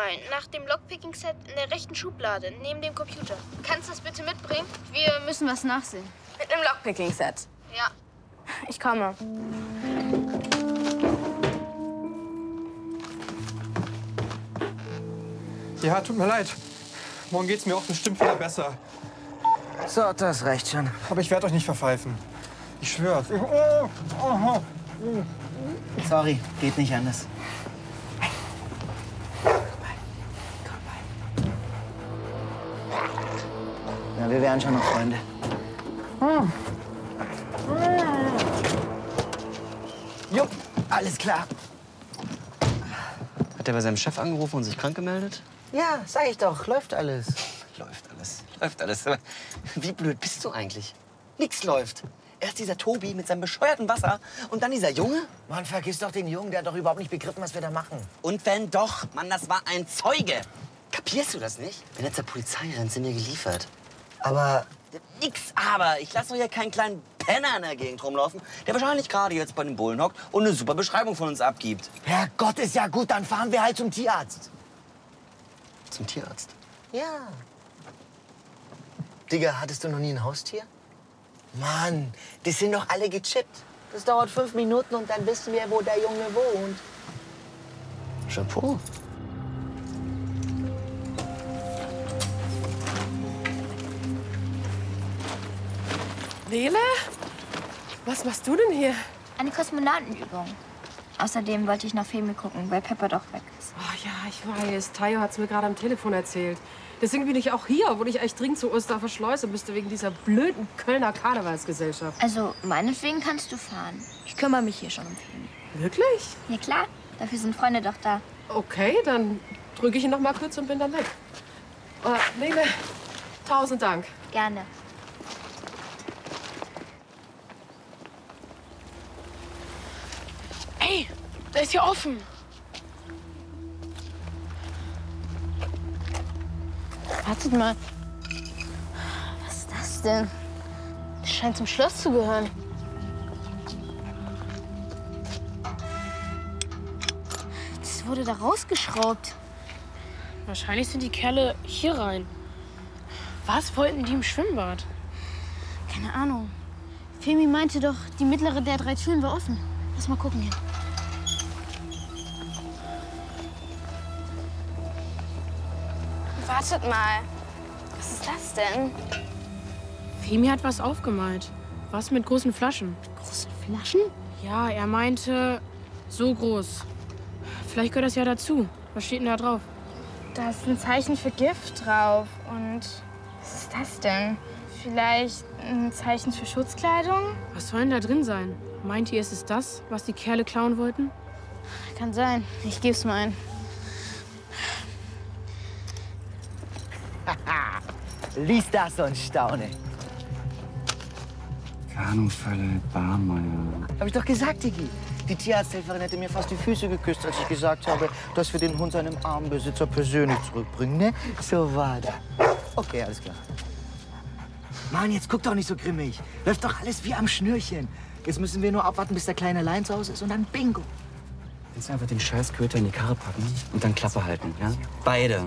mal nach dem Lockpicking-Set in der rechten Schublade, neben dem Computer. Kannst du das bitte mitbringen? Wir müssen was nachsehen. Mit einem Lockpicking-Set? Ja. Ich komme. Ja, tut mir leid. Morgen geht's mir auch bestimmt wieder besser. So, das reicht schon. Aber ich werde euch nicht verpfeifen. Ich schwör's. Sorry, geht nicht anders. Ja, wir wären schon noch Freunde. Jupp, alles klar. Hat er bei seinem Chef angerufen und sich krank gemeldet? Ja, sag ich doch, läuft alles. Läuft alles, läuft alles. Aber wie blöd bist du eigentlich? Nix läuft. Erst dieser Tobi mit seinem bescheuerten Wasser und dann dieser Junge. Mann, vergiss doch den Jungen, der hat doch überhaupt nicht begriffen, was wir da machen. Und wenn doch, Mann, das war ein Zeuge. Kapierst du das nicht? Wenn er zur Polizei rennt, sind wir geliefert. Aber Nix aber. Ich lasse doch hier keinen kleinen Penner in der Gegend rumlaufen, der wahrscheinlich gerade jetzt bei den Bullen hockt und eine super Beschreibung von uns abgibt. Herrgott, ist ja gut, dann fahren wir halt zum Tierarzt. Zum Tierarzt? Ja. Digga, hattest du noch nie ein Haustier? Mann, die sind doch alle gechippt. Das dauert 5 Minuten und dann wissen wir, wo der Junge wohnt. Chapeau. Nele? Was machst du denn hier? Eine Kosmonautenübung. Außerdem wollte ich nach Femi gucken, weil Pepper doch weg ist. Oh ja, ich weiß. Tayo hat's mir gerade am Telefon erzählt. Deswegen bin ich auch hier, obwohl ich echt dringend zu Osterfer Schleuse müsste, wegen dieser blöden Kölner Karnevalsgesellschaft. Also, meinetwegen kannst du fahren. Ich kümmere mich hier schon um Femi. Wirklich? Ja klar, dafür sind Freunde doch da. Okay, dann drücke ich ihn noch mal kurz und bin dann weg. Nele, 1000 Dank. Gerne. Ey, da ist hier offen. Wartet mal. Was ist das denn? Das scheint zum Schloss zu gehören. Das wurde da rausgeschraubt. Wahrscheinlich sind die Kerle hier rein. Was wollten die im Schwimmbad? Keine Ahnung. Femi meinte doch, die mittlere der 3 Türen war offen. Lass mal gucken hier. Wartet mal. Was ist das denn? Femi hat was aufgemalt. Was mit großen Flaschen. Große Flaschen? Ja, er meinte, so groß. Vielleicht gehört das ja dazu. Was steht denn da drauf? Da ist ein Zeichen für Gift drauf. Und was ist das denn? Vielleicht ein Zeichen für Schutzkleidung? Was soll denn da drin sein? Meint ihr, ist es das, was die Kerle klauen wollten? Kann sein. Ich geb's mal ein. Lies das und staune. Kanufalle Barmeier. Hab ich doch gesagt, Digi. Die Tierarzthelferin hätte mir fast die Füße geküsst, als ich gesagt habe, dass wir den Hund seinem armen Besitzer persönlich zurückbringen, ne? So war das. Okay, alles klar. Mann, jetzt guck doch nicht so grimmig. Läuft doch alles wie am Schnürchen. Jetzt müssen wir nur abwarten, bis der Kleine allein zu Hause ist und dann Bingo. Willst du einfach den Scheißköter in die Karre packen und dann Klappe halten, ja? Beide.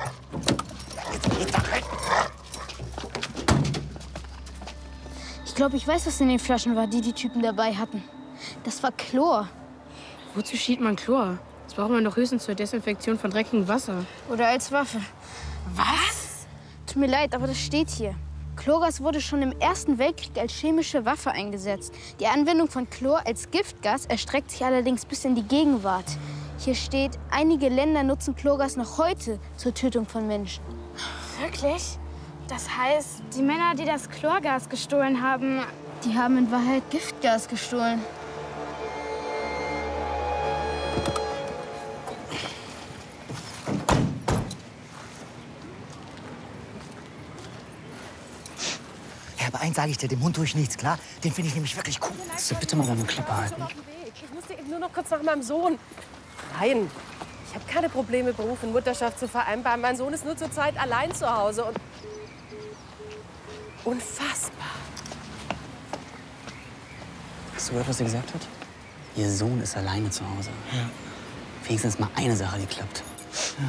Ich glaube, ich weiß, was in den Flaschen war, die die Typen dabei hatten. Das war Chlor. Wozu schiebt man Chlor? Das braucht man doch höchstens zur Desinfektion von dreckigem Wasser. Oder als Waffe. Was? Tut mir leid, aber das steht hier. Chlorgas wurde schon im Ersten Weltkrieg als chemische Waffe eingesetzt. Die Anwendung von Chlor als Giftgas erstreckt sich allerdings bis in die Gegenwart. Hier steht, einige Länder nutzen Chlorgas noch heute zur Tötung von Menschen. Wirklich? Das heißt, die Männer, die das Chlorgas gestohlen haben... Die haben in Wahrheit Giftgas gestohlen. Ja, aber eins sage ich dir, dem Hund tue ich nichts, klar? Den finde ich nämlich wirklich cool. Kannst du bitte mal deine Klappe halten? Ich musste eben nur noch kurz nach meinem Sohn. Nein, ich habe keine Probleme, Beruf und Mutterschaft zu vereinbaren. Mein Sohn ist nur zur Zeit allein zu Hause und... Unfassbar. Hast du gehört, was sie gesagt hat? Ihr Sohn ist alleine zu Hause. Ja. Wenigstens mal eine Sache, die klappt. Ja.